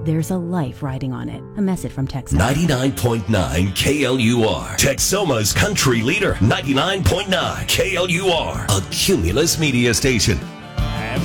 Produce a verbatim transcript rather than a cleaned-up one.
there's a life riding on it. A message from Texas. ninety-nine point nine K L U R. Texoma's country leader. ninety-nine point nine K L U R. A Cumulus media station.